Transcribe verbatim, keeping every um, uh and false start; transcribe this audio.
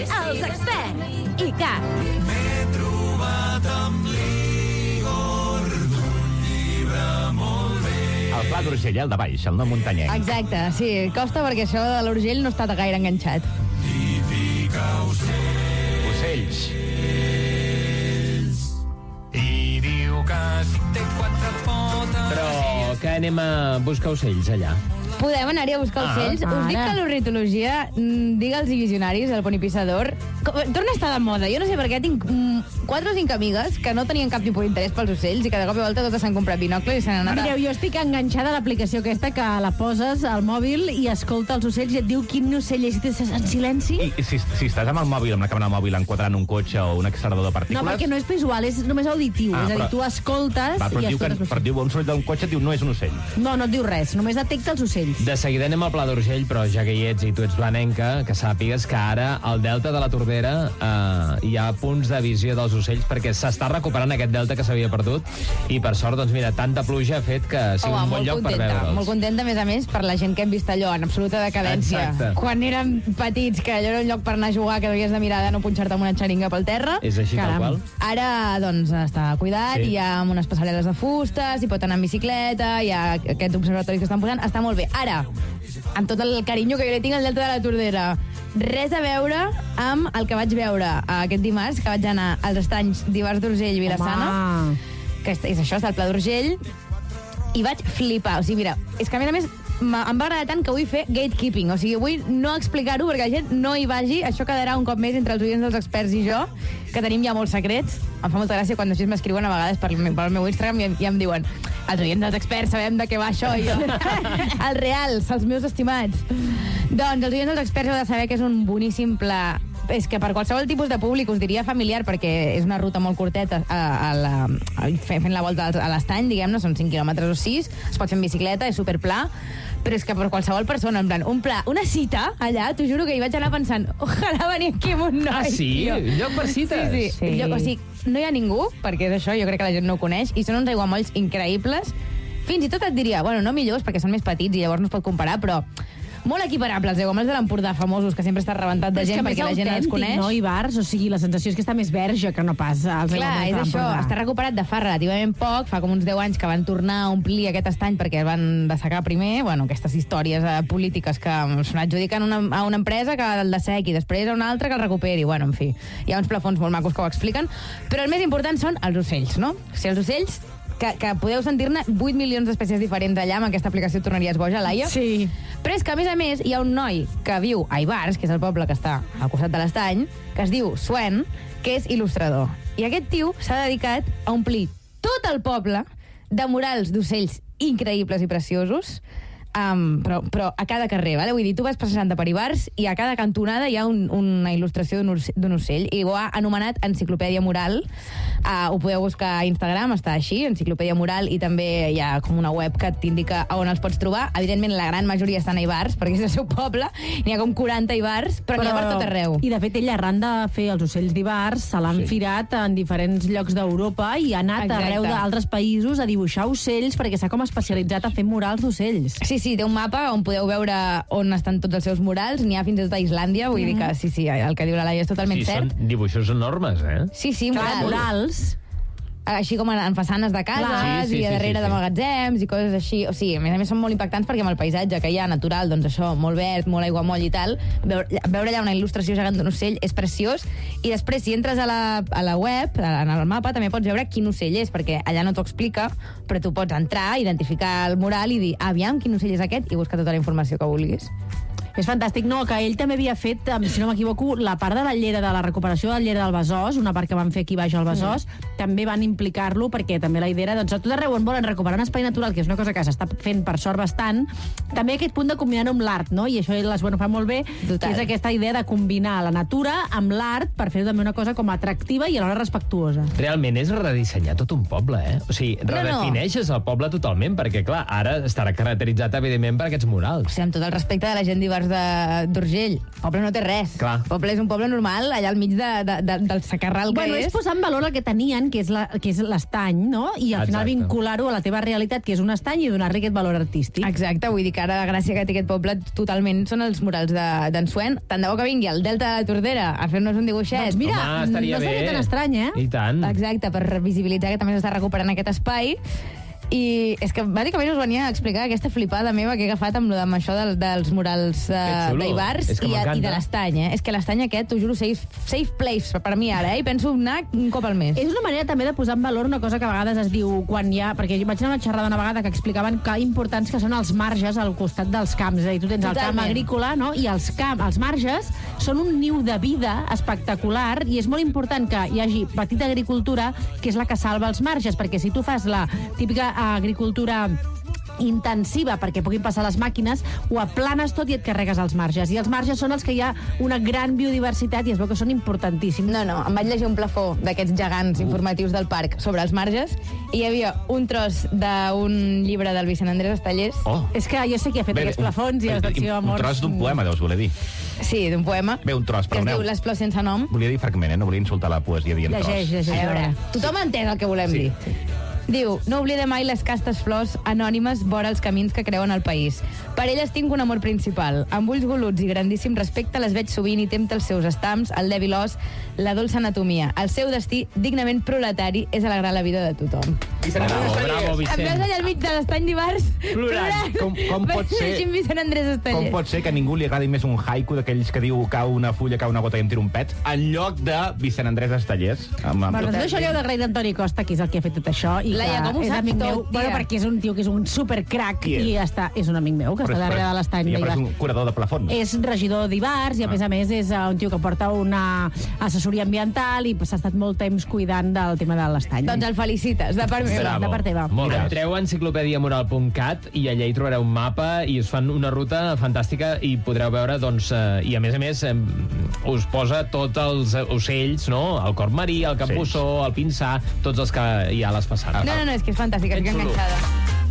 Els experts. I Cat. M'he trobat amb l'Igor d'un llibre molt bé. El Pla d'Urgell, el de baix, el no muntanyenc. Exacte, sí, costa perquè això de l'Urgell no està gaire enganxat. I fica ocells. Ocells. I diu que si té quatre potes... Però que anem a buscar ocells allà? Podem anar-hi a buscar Ah, ocells. Us dic que l'ornitologia, mm, digue'ls i visionaris, el ponipissador, torna a estar de moda. Jo no sé per què tinc mm, quatre o cinc amigues que no tenien cap tipus d'interès pels ocells i que de cop i volta totes s'han comprat binocles i s'han anat a... Mireu, jo estic enganxada a l'aplicació aquesta que la poses al mòbil i escolta els ocells i et diu quin ocell és i t'estàs en silenci. I si, si estàs amb el mòbil, amb la càmera del mòbil, enquadrant un cotxe o un accelerador de partícules... No, perquè no és visual, és només auditiu. Ah, és a dir, però- tu escoltes Va, però i et diu, que, escoltes però et l'ocell. diu un soroll d'un cotxe, et diu no és un ocell. No, no et diu res, només detecta els ocells. De seguida anem al Pla d'Urgell, però ja que hi ets i tu ets blanenca, que sàpigues que ara al delta de la Tordera eh, hi ha punts de visió dels ocells perquè s'està recuperant aquest delta que s'havia perdut i per sort, doncs mira, tanta pluja ha fet que sigui Home, un bon molt lloc per contenta, veure'ls. molt contenta, a més a més, per la gent que hem vist allò en absoluta decadència. Exacte. Quan érem petits, que allò era un lloc per anar a jugar, que havies de mirar de no punxar-te amb una xeringa pel terra. És així Caram. tal qual. Ara, doncs, està cuidat, Sí. hi ha unes passarel·les de fusta, s'hi pot anar en bicicleta, hi ha aquests observatoris que estan posant, està molt bé. Ara, amb tot el carinyo que jo li tinc al Delta de la Tordera, res a veure amb el que vaig veure aquest dimarts, que vaig anar als estanys d'Ivars d'Urgell, Vilassana, Home. que és, és això, és el Pla d'Urgell, i vaig flipar. O sigui, mira, és que a més a més m'ha- em va agradar tant que vull fer gatekeeping, o sigui, vull no explicar-ho perquè la gent no hi vagi, això quedarà un cop més entre els oients dels experts i jo, que tenim ja molts secrets. Em fa molta gràcia quan així m'escriuen a vegades per, pel meu Instagram i, i em diuen els oients dels experts sabem de què va això, i jo, els reals, els meus estimats. Doncs els oients dels experts heu de saber que és un boníssim pla. És que per qualsevol tipus de públic, us diria familiar, perquè és una ruta molt curteta a, a la, a, fent la volta a l'estany, diguem-ne, són cinc quilòmetres o sis, es pot fer en bicicleta, és superpla, però és que per qualsevol persona, en plan, un pla, una cita allà, t'ho juro que hi vaig anar pensant, ojalà venir aquí amb un noi. Ah, sí? tio. Lloc per cites? Sí, sí. Sí. Jo, o sigui, no hi ha ningú, perquè és això, jo crec que la gent no ho coneix, i són uns aiguamolls increïbles. Fins i tot et diria, bueno, no millors, perquè són més petits i llavors no es pot comparar, però molt equiparables, aiguamolls de l'Empordà famosos, que sempre està rebentat de Però és gent que perquè més la gent els autèntic, coneix. no, Ivars? O sigui, la sensació és que està més verge que no pas als Clar, aiguamolls és de això, l'Empordà. està recuperat de fa relativament poc, fa com uns deu anys que van tornar a omplir aquest estany perquè van dessecar primer, bueno, aquestes històries eh, polítiques que se n'adjudiquen una, a una empresa que el dessequi, després a una altra que el recuperi, bueno, en fi, hi ha uns plafons molt macos que ho expliquen, però el més important són els ocells, no? O sigui, els ocells, que, que podeu sentir-ne vuit milions d'espècies diferents allà, amb aquesta aplicació et tornaries boja, Laia. Sí. Però és que, a més a més, hi ha un noi que viu a Ivars, que és el poble que està al costat de l'estany, que es diu Swen, que és il·lustrador. I aquest tio s'ha dedicat a omplir tot el poble de murals d'ocells increïbles i preciosos, um, però, però a cada carrer, vale? Vull dir, tu vas passant per Ivars i a cada cantonada hi ha un, una il·lustració d'un ocell, d'un ocell, i ho ha anomenat Enciclopèdia Mural. Uh, ho podeu buscar a Instagram, està així, Enciclopèdia Mural, i també hi ha com una web que t'indica on els pots trobar. Evidentment, la gran majoria estan a Ivars, perquè és el seu poble, n'hi ha com quaranta Ivars, però, però n'hi ha per tot arreu. I de fet ell, arran de fer els ocells d'Ivars, se l'han Sí. sí. firat en diferents llocs d'Europa i ha anat Exacte. arreu d'altres països a dibuixar ocells perquè s'ha com especialitzat a fer murals d'ocells. Sí, sí, té un mapa on podeu veure on estan tots els seus murals, n'hi ha fins i tot a Islàndia, vull dir que sí, sí, el que diu la Laia és totalment Sí, cert. són dibuixos enormes, eh? Sí, sí, Clar, murals. murals. Així com en, en façanes de cases Clar. Sí, sí, i a sí, darrere sí, de sí. magatzems i coses així. O sigui, a més a més són molt impactants perquè amb el paisatge que hi ha natural, doncs això, molt verd, molt aiguamoll i tal, veure, veure allà una il·lustració gegant d'un ocell és preciós. I després, si entres a la, a la web, en el mapa, també pots veure quin ocell és, perquè allà no t'ho explica, però tu pots entrar, identificar el mural i dir, aviam, quin ocell és aquest, i buscar tota la informació que vulguis. És fantàstic, no, que ell també havia fet, em, si no m'equivoco, la part de la llera, de la recuperació de la llera del Besòs, una part que van fer aquí baix al Besòs, mm. també van implicar-lo, perquè també la idea era, doncs, a tot arreu on volen recuperar un espai natural, que és una cosa que s'està fent per sort bastant, també aquest punt de combinar-ho amb l'art, no? I això l'Esbueno fa molt bé, Total. que és aquesta idea de combinar la natura amb l'art per fer-ho també una cosa com atractiva i alhora respectuosa. Realment és redissenyar tot un poble, eh? O sigui, no. redefineixes el poble totalment, perquè, clar, ara estarà caracteritzat, evidentment, per aquests O murals. sigui, amb tot el respecte de la gent d'Ivars murals de- d'Urgell. Poble no té res. Clar. Poble és un poble normal, allà al mig de, de, de, del sacarral que Bueno, és és. posar en valor el que tenien, que és la- que és l'estany, no? I al final Exacte. vincular-ho a la teva realitat, que és un estany, i donar-li aquest valor artístic. Exacte, vull dir que ara la gràcia que té aquest poble totalment són els murals de- d'en Suen. Tant de bo que vingui al Delta de la Tordera a fer-nos un dibuixet. Doncs mira, Home, estaria no seria bé. tan estrany, eh? I tant. Exacte, per visibilitzar que també s'està recuperant aquest espai. I és que bàsicament us venia a explicar aquesta flipada meva que he agafat amb, amb això del, dels murals Que uh, xulo. d'Ibars És que i, m'encanta. i de l'estany, eh? És que l'estany aquest, t'ho juro, safe, safe place per mi ara, eh? I penso anar un cop al mes. És una manera també de posar en valor una cosa que a vegades es diu quan hi ha... Perquè jo vaig anar a una xerrada una vegada que explicaven que importants que són els marges al costat dels camps. És a dir, tu tens el camp Totalment. agrícola, no? I els, camp, els marges són un niu de vida espectacular i és molt important que hi hagi petita agricultura, que és la que salva els marges, perquè si tu fas la típica agricultura intensiva perquè puguin passar les màquines, ho aplanes tot i et carregues els marges. I els marges són els que hi ha una gran biodiversitat i es veu que són importantíssims. No, no, em vaig llegir un plafó d'aquests gegants informatius del parc sobre els marges i hi havia un tros d'un llibre del Vicent Andrés Estallés. Oh. És que jo sé qui ha fet aquests plafons i els d'acció un amors. tros d'un poema, deus voler dir. Sí, d'un poema. Bé, un tros, que es perdoneu. diu Les flors sense nom. Volia dir fragment, eh? No volia insultar la poesia dient tros. Llegeix, llegeix. A veure, tothom ha entès el que volem Sí. dir. Diu, no oblide mai les castes flors anònimes vora els camins que creuen el país. Per elles tinc un amor principal. Amb ulls goluts i grandíssim respecte les veig sovint i tempta els seus estams, el dèbil os, la dolça anatomia. El seu destí, dignament proletari, és alegrar la vida de tothom. Bravo, bravo, Em veus Vicent. allà al mig de l'estany d'Ibars Plorant. Com- com pot ser- Llegint Vicent Andrés Com Estallés. pot ser que a ningú li agradi més un haiku d'aquells que diu cau una fulla, cau una gota i em tiro un pet, en lloc de Vicent Andrés Estallés? Amb, amb Bueno, tot- tot això li heu d'agrair d'Antoni Costa, que és el que ha fet tot això. I Laia, que com ho és saps amic tot, meu. tia? Bueno, perquè és un tio que és un supercrac Qui és? i està, és un amic meu que està darrere de l'estany Ja, però és d'Ibars. un curador de plafons. És regidor d'Ibars i, a més a més, és uh, un tio que porta una assessoria ambiental i s'ha estat molt temps cuidant del tema de l'estany. Doncs el felicites, de part meva. Bravo. de part teva. Molt bé. Mira. Entreu a enciclopèdia moral punt cat i allà hi trobareu un mapa i us fan una ruta fantàstica i podreu veure, doncs, eh, i a més a més eh, us posa tots els ocells, no? El corb marí, el capbussó, el pinsà, tots els que hi ha a les façanes. No, no, no, és que és fantàstic, Ben estic xulo. enganxada.